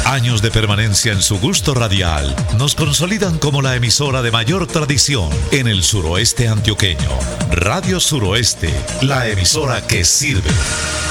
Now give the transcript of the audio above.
Años de permanencia en su gusto radial nos consolidan como la emisora de mayor tradición en el suroeste antioqueño. Radio Suroeste, la emisora que sirve.